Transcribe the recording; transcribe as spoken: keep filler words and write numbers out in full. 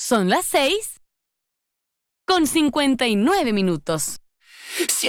Son las seis con cincuenta y nueve minutos. Si